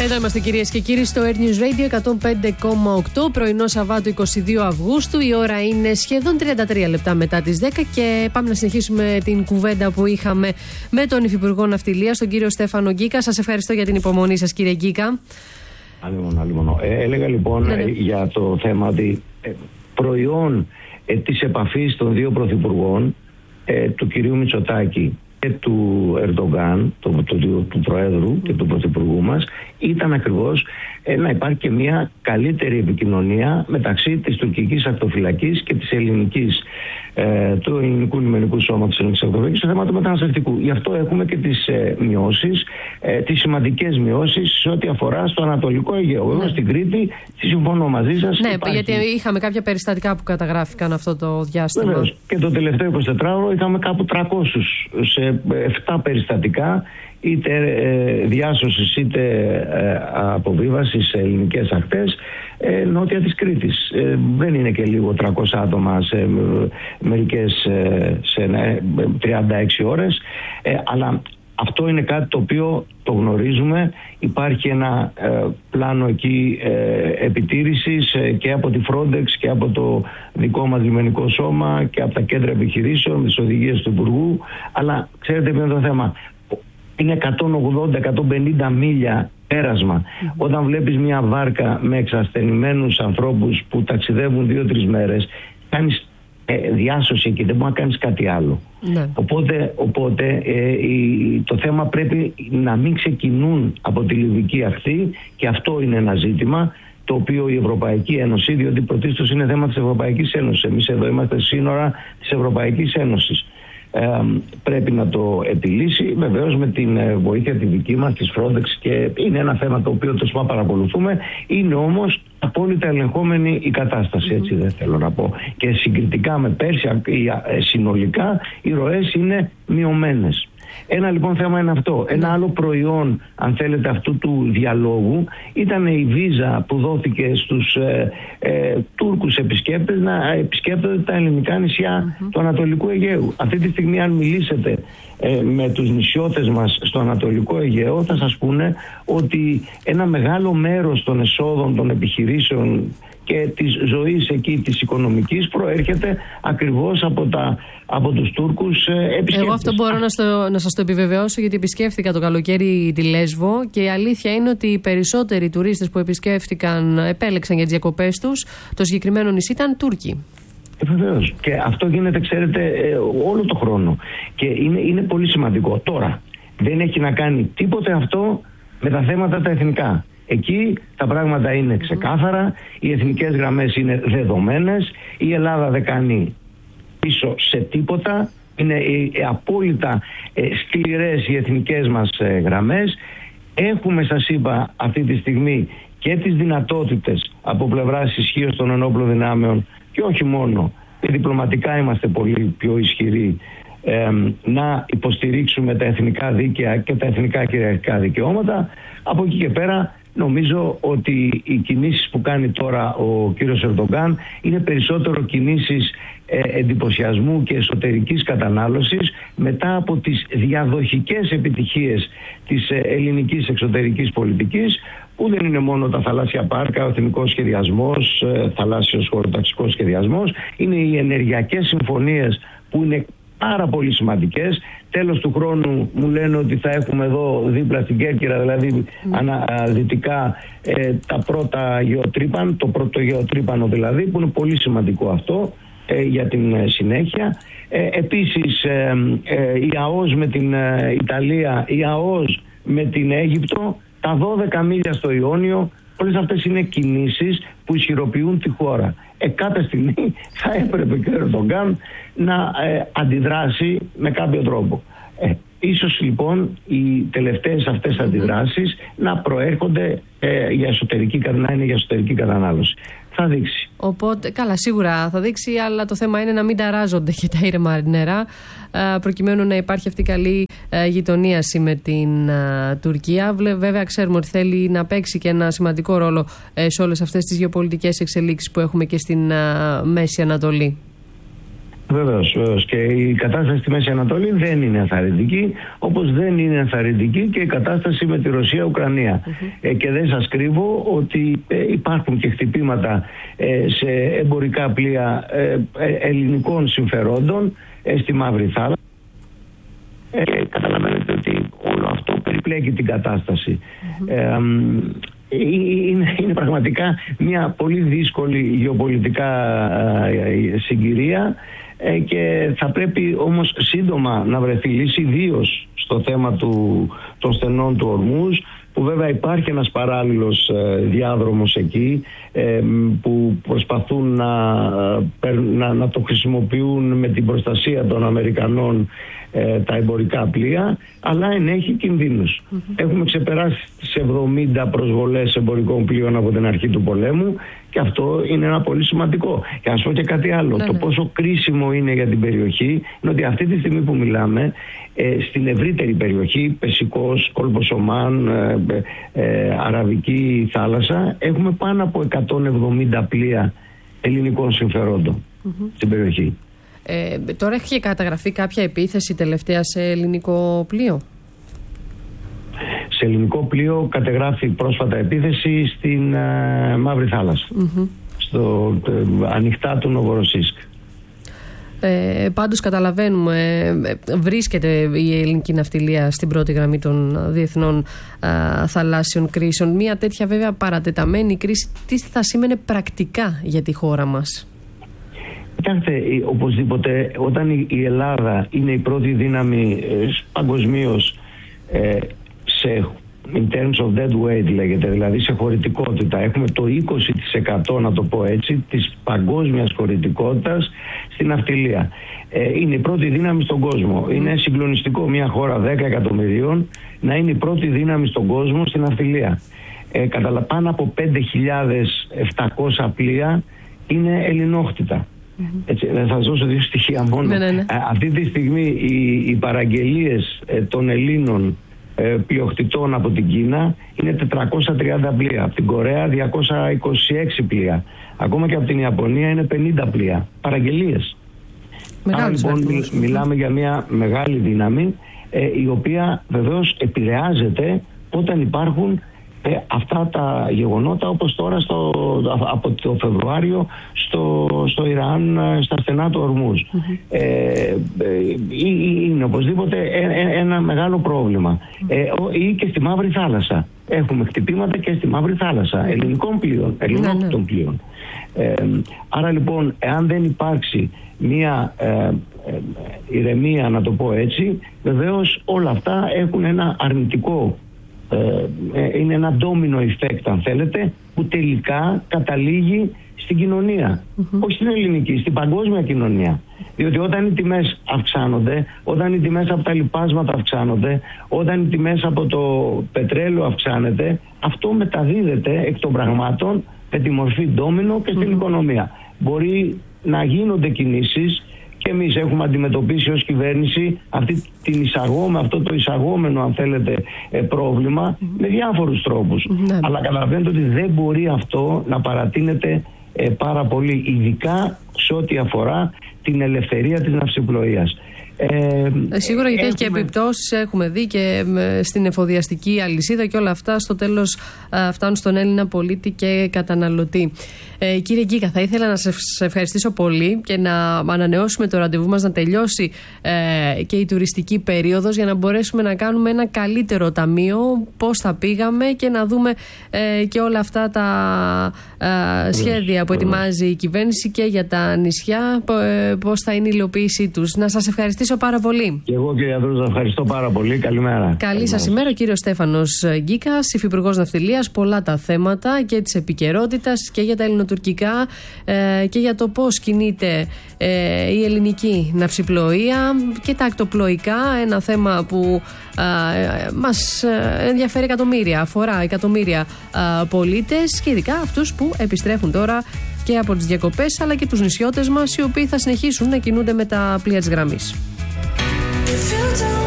Εδώ είμαστε κυρίες και κύριοι στο Air News Radio 105,8, πρωινό Σαββάτου 22 Αυγούστου. Η ώρα είναι σχεδόν 33 λεπτά μετά τις 10 και πάμε να συνεχίσουμε την κουβέντα που είχαμε με τον Υφυπουργό Ναυτιλίας, τον κύριο Στέφανο Γκίκα. Σας ευχαριστώ για την υπομονή σας, κύριε Γκίκα. Άλλη. Έλεγα λοιπόν για το θέμα ότι προϊόν της επαφής των δύο πρωθυπουργών, του κυρίου Μητσοτάκη και του Ερντογκάν, του Προέδρου και του Πρωθυπουργού μας, ήταν ακριβώς να υπάρχει και μια καλύτερη επικοινωνία μεταξύ της τουρκικής ακτοφυλακής και της ελληνικής, του ελληνικού λιμενικού σώματος της ελληνικής ακτοφυλακής στο θέμα του μεταναστευτικού. Γι' αυτό έχουμε και τις μειώσεις, τις σημαντικές μειώσεις σε ό,τι αφορά στο Ανατολικό Αιγαίο. Εγώ στην Κρήτη, συμφωνώ μαζί σας. Ναι, γιατί είχαμε κάποια περιστατικά που καταγράφηκαν αυτό το διάστημα. Βεβαίως. Και το τελευταίο 24ωρο είχαμε κάπου 300 σε 7 περιστατικά, είτε διάσωσης είτε αποβίβασης σε ελληνικές ακτές νότια της Κρήτης. Δεν είναι και λίγο 300 άτομα σε μερικές, σε 36 ώρες, αλλά αυτό είναι κάτι το οποίο το γνωρίζουμε. Υπάρχει ένα πλάνο εκεί επιτήρησης και από τη Frontex και από το δικό μας λιμενικό σώμα και από τα κέντρα επιχειρήσεων με τις οδηγίες του Υπουργού. Αλλά ξέρετε ποιο είναι το θέμα? Είναι 180-150 μίλια πέρασμα. Όταν βλέπεις μια βάρκα με εξασθενημένους ανθρώπους που ταξιδεύουν 2-3 μέρες, κάνεις διάσωση εκεί, δεν μπορεί να κάνεις κάτι άλλο. Ναι. Οπότε το θέμα πρέπει να μην ξεκινούν από τη Λιβική ακτή, και αυτό είναι ένα ζήτημα το οποίο η Ευρωπαϊκή Ένωση, διότι πρωτίστως είναι θέμα της Ευρωπαϊκής Ένωσης, εμείς εδώ είμαστε σύνορα της Ευρωπαϊκής Ένωσης, πρέπει να το επιλύσει, βεβαίως με την βοήθεια τη δική μας, της Frontex, και είναι ένα θέμα το οποίο το παρακολουθούμε. Είναι όμως απόλυτα ελεγχόμενη η κατάσταση, έτσι δεν θέλω να πω. Και συγκριτικά με πέρσι, συνολικά οι ροές είναι μειωμένες. Ένα λοιπόν θέμα είναι αυτό. Ένα άλλο προϊόν, αν θέλετε, αυτού του διαλόγου ήταν η βίζα που δόθηκε στους Τούρκους επισκέπτες να επισκέπτονται τα ελληνικά νησιά του Ανατολικού Αιγαίου. Αυτή τη στιγμή, αν μιλήσετε με τους νησιώτες μας στο Ανατολικό Αιγαίο, θα σας πούνε ότι ένα μεγάλο μέρος των εσόδων των επιχειρήσεων και της ζωής εκεί της οικονομικής προέρχεται ακριβώς από τους Τούρκους επισκέπτες. Εγώ αυτό μπορώ να σας το επιβεβαιώσω, γιατί επισκέφθηκα το καλοκαίρι τη Λέσβο και η αλήθεια είναι ότι οι περισσότεροι τουρίστες που επέλεξαν για τις διακοπές τους το συγκεκριμένο νησί ήταν Τούρκοι. Βεβαίως. Και αυτό γίνεται, ξέρετε, όλο το χρόνο. Και είναι πολύ σημαντικό. Τώρα, δεν έχει να κάνει τίποτε αυτό με τα θέματα τα εθνικά. Εκεί τα πράγματα είναι ξεκάθαρα, οι εθνικές γραμμές είναι δεδομένες, η Ελλάδα δεν κάνει πίσω σε τίποτα, είναι απόλυτα σκληρές οι εθνικές μας γραμμές. Έχουμε, σας είπα, αυτή τη στιγμή και τις δυνατότητες από πλευράς ισχύως των ενόπλων δυνάμεων, και όχι μόνο, διπλωματικά είμαστε πολύ πιο ισχυροί, να υποστηρίξουμε τα εθνικά δίκαια και τα εθνικά κυριαρχικά δικαιώματα. Από εκεί και πέρα νομίζω ότι οι κινήσεις που κάνει τώρα ο κύριος Ερντογκάν είναι περισσότερο κινήσεις εντυπωσιασμού και εσωτερικής κατανάλωσης μετά από τις διαδοχικές επιτυχίες της ελληνικής εξωτερικής πολιτικής, που δεν είναι μόνο τα θαλάσσια πάρκα, ο εθνικός σχεδιασμός, θαλάσσιος χωροταξικός σχεδιασμός, είναι οι ενεργειακές συμφωνίες που είναι πάρα πολύ σημαντικές. Τέλος του χρόνου μου λένε ότι θα έχουμε εδώ δίπλα στην Κέρκυρα, δηλαδή δυτικά, τα πρώτα γεωτρύπαν, το πρώτο γεωτρύπανο δηλαδή, που είναι πολύ σημαντικό αυτό για την συνέχεια. Επίσης η ΑΟΣ με την Ιταλία, η ΑΟΣ με την Αίγυπτο, τα 12 μίλια στο Ιόνιο, όλες αυτές είναι κινήσεις που ισχυροποιούν τη χώρα. Κάποια στιγμή θα έπρεπε και ο Ερντογκάν να αντιδράσει με κάποιο τρόπο. Ίσως λοιπόν οι τελευταίες αυτές αντιδράσεις να προέρχονται να είναι για εσωτερική κατανάλωση. Θα δείξει. Οπότε, καλά, σίγουρα θα δείξει, αλλά το θέμα είναι να μην ταράζονται και τα ήρεμα νερά, προκειμένου να υπάρχει αυτή η καλή γειτονίαση με την Τουρκία. Βέβαια, ξέρουμε ότι θέλει να παίξει και ένα σημαντικό ρόλο σε όλες αυτές τις γεωπολιτικές εξελίξεις που έχουμε και στην Μέση Ανατολή. Βεβαίως. Και η κατάσταση στη Μέση Ανατολή δεν είναι ενθαρρυντική, όπως δεν είναι ενθαρρυντική και η κατάσταση με τη Ρωσία-Ουκρανία. Και δεν σας κρύβω ότι υπάρχουν και χτυπήματα σε εμπορικά πλοία ελληνικών συμφερόντων στη Μαύρη Θάλασσα. Καταλαβαίνετε ότι όλο αυτό περιπλέκει την κατάσταση. Είναι πραγματικά μια πολύ δύσκολη γεωπολιτικά συγκυρία και θα πρέπει όμως σύντομα να βρεθεί λύση, ιδίως στο θέμα των στενών του Ορμούζ, που βέβαια υπάρχει ένας παράλληλος διάδρομος εκεί που προσπαθούν να το χρησιμοποιούν με την προστασία των Αμερικανών τα εμπορικά πλοία, αλλά ενέχει κινδύνους. Έχουμε ξεπεράσει τις 70 προσβολές εμπορικών πλοίων από την αρχή του πολέμου και αυτό είναι ένα πολύ σημαντικό. Και να σου πω και κάτι άλλο. Το πόσο κρίσιμο είναι για την περιοχή είναι ότι αυτή τη στιγμή που μιλάμε, στην ευρύτερη περιοχή, Περσικός, Κόλπος Ομάν, Αραβική θάλασσα, έχουμε πάνω από 170 πλοία ελληνικών συμφερόντων στην περιοχή. Τώρα έχει καταγραφεί κάποια επίθεση τελευταία σε ελληνικό πλοίο? Σε ελληνικό πλοίο κατεγράφει πρόσφατα επίθεση στην Μαύρη Θάλασσα, στο ανοιχτά του Νοβοροσίσκ. Πάντως καταλαβαίνουμε, βρίσκεται η ελληνική ναυτιλία στην πρώτη γραμμή των διεθνών θαλάσσιων κρίσεων. Μια τέτοια βέβαια παρατεταμένη κρίση, τι θα σήμαινε πρακτικά για τη χώρα μας? Κοιτάξτε, οπωσδήποτε όταν η Ελλάδα είναι η πρώτη δύναμη παγκοσμίως in terms of dead weight λέγεται, δηλαδή σε χωρητικότητα, έχουμε το 20% να το πω έτσι της παγκόσμιας χωρητικότητας στην ναυτιλία. Είναι η πρώτη δύναμη στον κόσμο. Είναι συγκλονιστικό μια χώρα 10 εκατομμυρίων να είναι η πρώτη δύναμη στον κόσμο στην ναυτιλία. Πάνω από 5.700 πλοία είναι ελληνόχτητα. Έτσι, θα σας δώσω δύο στοιχεία μόνο. Αυτή τη στιγμή οι παραγγελίες των Ελλήνων πλειοκτητών από την Κίνα είναι 430 πλοία, από την Κορέα 226 πλοία, ακόμα και από την Ιαπωνία είναι 50 πλοία παραγγελίες. Άρα λοιπόν μιλάμε για μια μεγάλη δύναμη η οποία βεβαίως επηρεάζεται όταν υπάρχουν αυτά τα γεγονότα, όπως τώρα από το Φεβρουάριο στο Ιράν, στα στενά του Ορμούζ. Είναι οπωσδήποτε ένα μεγάλο πρόβλημα. Ή και στη Μαύρη Θάλασσα. Έχουμε χτυπήματα και στη Μαύρη Θάλασσα ελληνικών πλοίων, ελληνόχτων πλοίων. Άρα λοιπόν, εάν δεν υπάρξει μια ηρεμία, να το πω έτσι, βεβαίως όλα αυτά έχουν ένα αρνητικό, είναι ένα ντόμινο effect αν θέλετε, που τελικά καταλήγει στην κοινωνία, όχι στην ελληνική, στην παγκόσμια κοινωνία. Διότι όταν οι τιμές αυξάνονται, όταν οι τιμές από τα λιπάσματα αυξάνονται, όταν οι τιμές από το πετρέλαιο αυξάνεται, αυτό μεταδίδεται εκ των πραγμάτων με τη μορφή ντόμινο και στην οικονομία. Μπορεί να γίνονται κινήσεις και εμείς έχουμε αντιμετωπίσει ως κυβέρνηση αυτό το εισαγόμενο αν θέλετε πρόβλημα με διάφορους τρόπους. Αλλά καταλαβαίνετε ότι δεν μπορεί αυτό να παρατείνεται πάρα πολύ, ειδικά σε ό,τι αφορά την ελευθερία της ναυσιπλοείας. Σίγουρα, γιατί έχει και επιπτώσεις, έχουμε δει και στην εφοδιαστική αλυσίδα και όλα αυτά στο τέλος φτάνουν στον Έλληνα πολίτη και καταναλωτή. Κύριε Γκίκα, θα ήθελα να σας ευχαριστήσω πολύ και να ανανεώσουμε το ραντεβού μας, να τελειώσει και η τουριστική περίοδος, για να μπορέσουμε να κάνουμε ένα καλύτερο ταμείο, πώς θα πήγαμε και να δούμε και όλα αυτά τα σχέδια που ετοιμάζει η κυβέρνηση και για τα νησιά, πώς θα είναι η υλοποίησή τους. Να σας ευχαριστήσω πάρα πολύ. Και εγώ, κύριε Ανδρούζα, ευχαριστώ πάρα πολύ. Καλημέρα. Καλή σας ημέρα. Ο κύριος Στέφανος Γκίκας, υφυπουργός Ναυτιλίας. Πολλά τα θέματα και της επικαιρότητας και για τα ελληνοτουρκικά και για το πώς κινείται η ελληνική ναυσιπλοεία και τα ακτοπλοϊκά. Ένα θέμα που μας ενδιαφέρει εκατομμύρια, αφορά εκατομμύρια πολίτες και ειδικά αυτούς που επιστρέφουν τώρα και από τις διακοπές, αλλά και τους νησιώτες μας, οι οποίοι θα συνεχίσουν να κινούνται με τα πλοία της γραμμής.